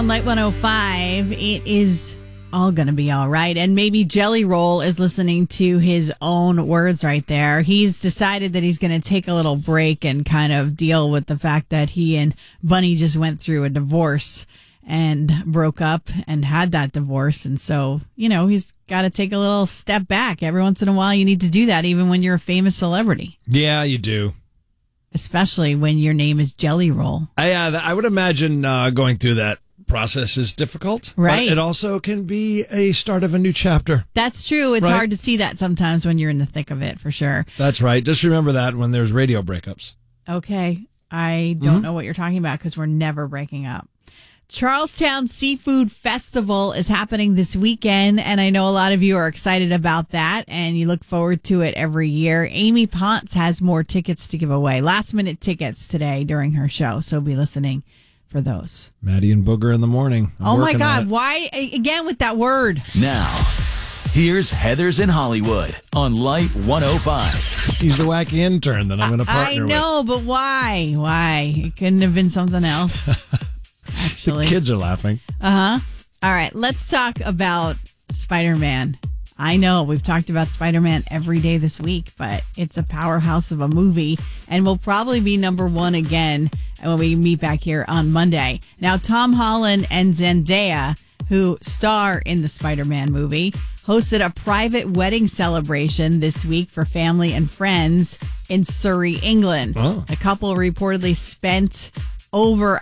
On Light 105, it is all going to be all right. And maybe Jelly Roll is listening to his own words right there. He's decided that he's going to take a little break and kind of deal with the fact that he and Bunny just went through a divorce and broke up and had that divorce. And so, he's got to take a little step back. Every once in a while, you need to do that, even when you're a famous celebrity. Yeah, you do. Especially when your name is Jelly Roll. I would imagine going through that process is difficult. Right. But it also can be a start of a new chapter. That's true. It's right? hard to see that sometimes when you're in the thick of it, for sure. That's right. Just remember that when there's radio breakups. Okay. I don't know what you're talking about because we're never breaking up. Charlestown Seafood Festival is happening this weekend, and I know a lot of you are excited about that, and you look forward to it every year. Amy Ponce has more tickets to give away, last-minute tickets today during her show, so be listening for those. Maddie and Booger in the morning. Oh, my God. Why, again, with that word? Now, here's Heathers in Hollywood on Light 105. He's the wacky intern that I'm going to partner with. I know, but why? Why? It couldn't have been something else. Actually. The kids are laughing. All right, let's talk about Spider-Man. I know we've talked about Spider-Man every day this week, but it's a powerhouse of a movie and will probably be number one again when we meet back here on Monday. Now, Tom Holland and Zendaya, who star in the Spider-Man movie, hosted a private wedding celebration this week for family and friends in Surrey, England. Oh. The couple reportedly spent over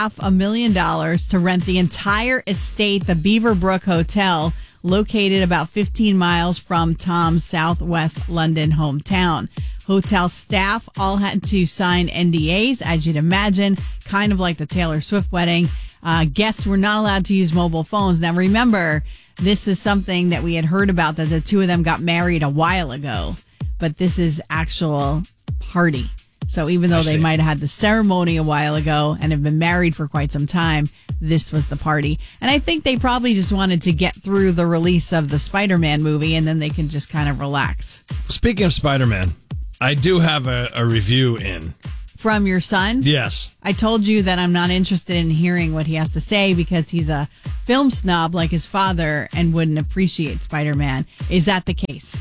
$500,000 to rent the entire estate, the Beaverbrook Hotel, located about 15 miles from Tom's southwest London hometown. Hotel staff all had to sign NDAs, as you'd imagine, kind of like the Taylor Swift wedding. Guests were not allowed to use mobile phones. Now, remember, this is something that we had heard about, that the two of them got married a while ago, but this is actual party. So even though they might have had the ceremony a while ago and have been married for quite some time, this was the party. And I think they probably just wanted to get through the release of the Spider-Man movie and then they can just kind of relax. Speaking of Spider-Man, I do have a review in. From your son? Yes. I told you that I'm not interested in hearing what he has to say because he's a film snob like his father and wouldn't appreciate Spider-Man. Is that the case?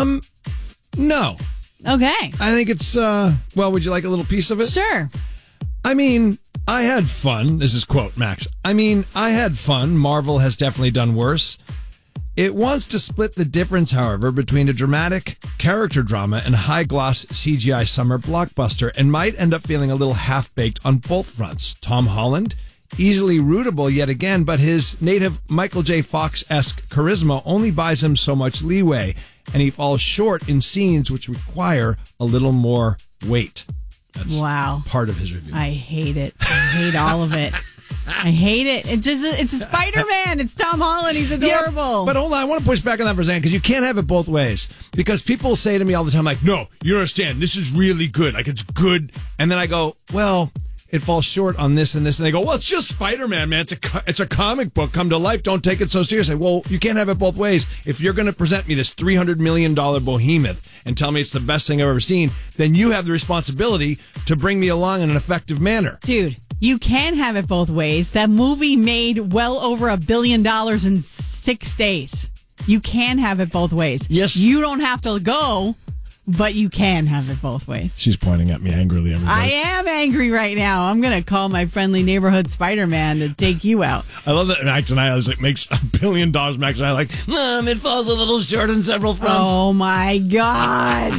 No. Okay. I think it's, would you like a little piece of it? Sure. I mean, I had fun. This is quote, Max. I had fun. Marvel has definitely done worse. It wants to split the difference, however, between a dramatic character drama and high-gloss CGI summer blockbuster and might end up feeling a little half-baked on both fronts. Tom Holland, easily rootable yet again, but his native Michael J. Fox-esque charisma only buys him so much leeway, and he falls short in scenes which require a little more weight. That's part of his review. I hate it. I hate all of it. I hate it. It's Spider-Man. It's Tom Holland. He's adorable. Yeah, but hold on. I want to push back on that for a second because you can't have it both ways. Because people say to me all the time, like, no, you don't understand. This is really good. Like, it's good. And then I go, well, it falls short on this and this. And they go, well, it's just Spider-Man, man. It's a comic book come to life. Don't take it so seriously. Well, you can't have it both ways. If you're going to present me this $300 million behemoth and tell me it's the best thing I've ever seen, then you have the responsibility to bring me along in an effective manner. Dude, you can have it both ways. That movie made well over $1 billion in 6 days. You can have it both ways. Yes. You don't have to go, but you can have it both ways. She's pointing at me angrily, everybody. I am angry right now. I'm going to call my friendly neighborhood Spider-Man to take you out. I love that Max and I was like, makes $1 billion. Max and I like, it falls a little short on several fronts. Oh, my God.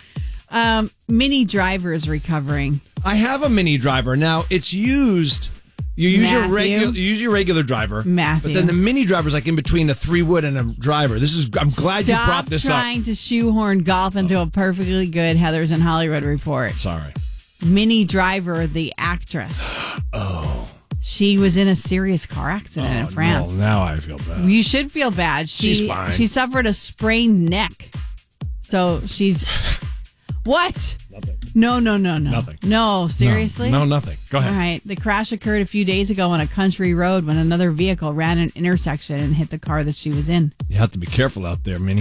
Mini Driver is recovering. I have a Mini Driver. Now, it's used. You use your regular driver, Matthew. But then the Mini Driver is like in between a 3-wood and a driver. I'm glad you brought this up. Stop trying to shoehorn golf into a perfectly good Heathers in Hollywood report. Sorry. Mini Driver, the actress. Oh. She was in a serious car accident in France. No, now I feel bad. You should feel bad. She's fine. She suffered a sprained neck. So she's... What? Nothing. No. Nothing. No, seriously? No, nothing. Go ahead. All right. The crash occurred a few days ago on a country road when another vehicle ran an intersection and hit the car that she was in. You have to be careful out there, Minnie.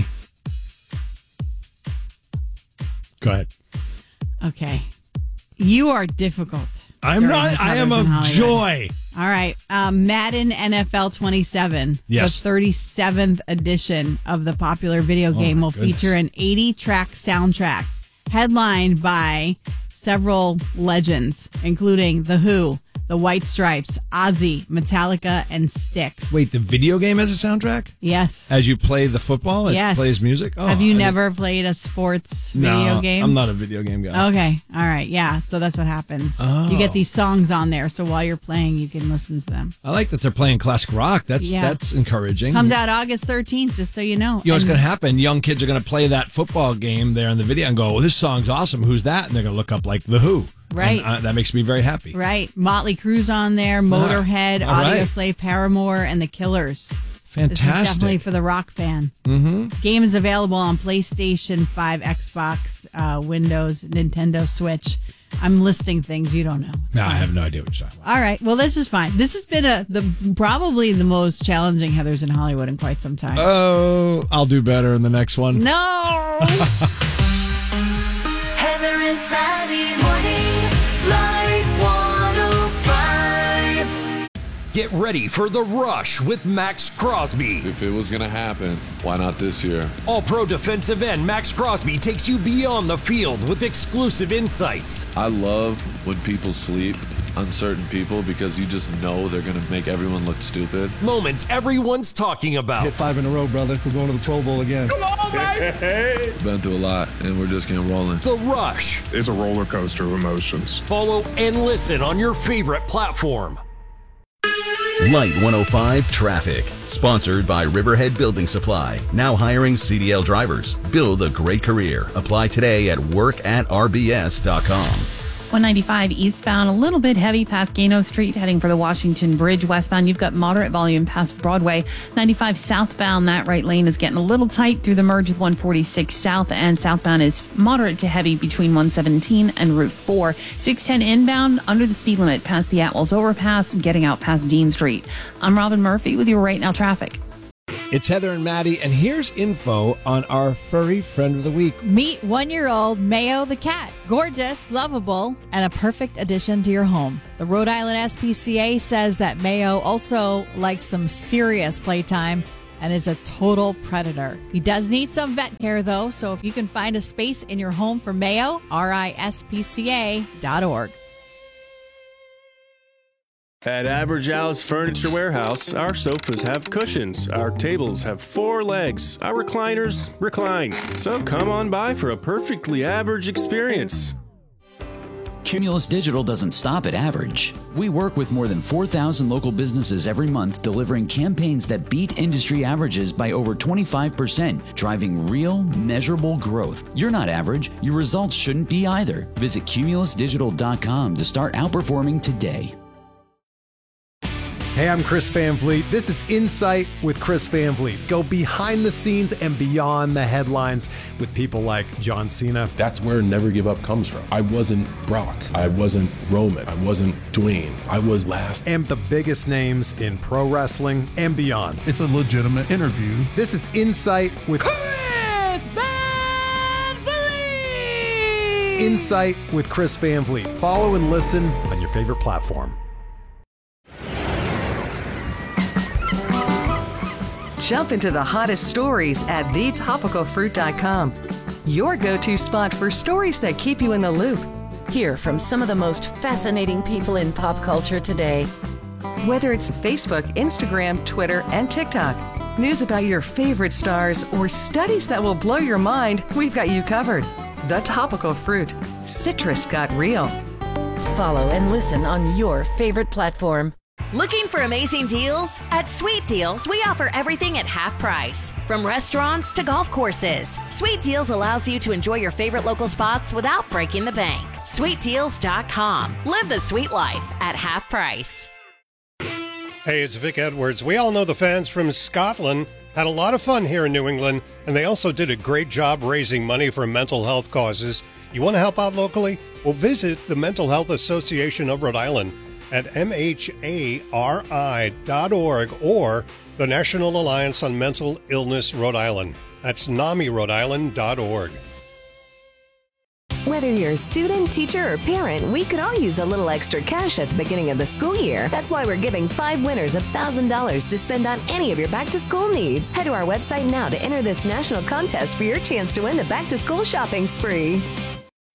Go ahead. Okay. You are difficult. I'm not. I am a joy. All right. Madden NFL 27, Yes. the 37th edition of the popular video game, will feature an 80-track soundtrack headlined by several legends, including The Who, The White Stripes, Ozzy, Metallica, and Styx. Wait, the video game has a soundtrack? Yes. As you play the football, it plays music? Oh, Have you never played a sports video game? I'm not a video game guy. Okay. All right. Yeah. So that's what happens. You get these songs on there. So while you're playing, you can listen to them. I like that they're playing classic rock. That's encouraging. Comes out August 13th, just so you know. You know what's going to happen? Young kids are going to play that football game there in the video and go, well, this song's awesome. Who's that? And they're going to look up like The Who. Right. And, that makes me very happy. Right. Motley Crue's on there, Motorhead, Audioslave, Paramore, and The Killers. Fantastic. This is definitely for the rock fan. Mm-hmm. Game is available on PlayStation 5, Xbox, Windows, Nintendo Switch. I'm listing things you don't know. I have no idea what you're talking about. All right. Well, this is fine. This has been probably the most challenging Heathers in Hollywood in quite some time. Oh, I'll do better in the next one. No. Heather and Maddie mornings, Light 105. Get ready for The Rush with Max Crosby. If it was going to happen, why not this year? All-pro defensive end Max Crosby takes you beyond the field with exclusive insights. I love when people sleep on certain people because you just know they're going to make everyone look stupid. Moments everyone's talking about. Hit 5 in a row, brother. We're going to the Pro Bowl again. Come on, baby! Been through a lot, and we're just getting rolling. The Rush. It's a roller coaster of emotions. Follow and listen on your favorite platform. Light 105 Traffic. Sponsored by Riverhead Building Supply. Now hiring CDL drivers. Build a great career. Apply today at workatrbs.com. 195 eastbound, a little bit heavy past Gano Street, heading for the Washington Bridge. Westbound, you've got moderate volume past Broadway. 95 southbound, that right lane is getting a little tight through the merge with 146 south, and southbound is moderate to heavy between 117 and Route 4. 610 inbound, under the speed limit past the Atwells Overpass, getting out past Dean Street. I'm Robin Murphy with your Right Now traffic. It's Heather and Maddie, and here's info on our furry friend of the week. Meet 1-year-old Mayo the cat. Gorgeous, lovable, and a perfect addition to your home. The Rhode Island SPCA says that Mayo also likes some serious playtime and is a total predator. He does need some vet care, though, so if you can find a space in your home for Mayo, rispca.org. At Average Al's Furniture Warehouse, our sofas have cushions, our tables have 4 legs, our recliners recline. So come on by for a perfectly average experience. Cumulus Digital doesn't stop at average. We work with more than 4,000 local businesses every month, delivering campaigns that beat industry averages by over 25%, driving real, measurable growth. You're not average. Your results shouldn't be either. Visit cumulusdigital.com to start outperforming today. Hey, I'm Chris Van Vliet. This is Insight with Chris Van Vliet. Go behind the scenes and beyond the headlines with people like John Cena. That's where Never Give Up comes from. I wasn't Brock. I wasn't Roman. I wasn't Dwayne. I was last. And the biggest names in pro wrestling and beyond. It's a legitimate interview. This is Insight with Chris Van Vliet. Insight with Chris Van Vliet. Follow and listen on your favorite platform. Jump into the hottest stories at thetopicalfruit.com. Your go-to spot for stories that keep you in the loop. Hear from some of the most fascinating people in pop culture today. Whether it's Facebook, Instagram, Twitter, and TikTok, news about your favorite stars, or studies that will blow your mind, we've got you covered. The Topical Fruit. Citrus got real. Follow and listen on your favorite platform. Looking for amazing deals? At Sweet Deals, we offer everything at half price. From restaurants to golf courses, Sweet Deals allows you to enjoy your favorite local spots without breaking the bank. SweetDeals.com. Live the sweet life at half price. Hey, it's Vic Edwards. We all know the fans from Scotland had a lot of fun here in New England, and they also did a great job raising money for mental health causes. You want to help out locally? Well, visit the Mental Health Association of Rhode Island at mhari.org or the National Alliance on Mental Illness Rhode Island. That's NAMI Rhode Island.org. Whether you're a student, teacher, or parent, we could all use a little extra cash at the beginning of the school year. That's why we're giving 5 winners $1,000 to spend on any of your back-to-school needs. Head to our website now to enter this national contest for your chance to win the back-to-school shopping spree.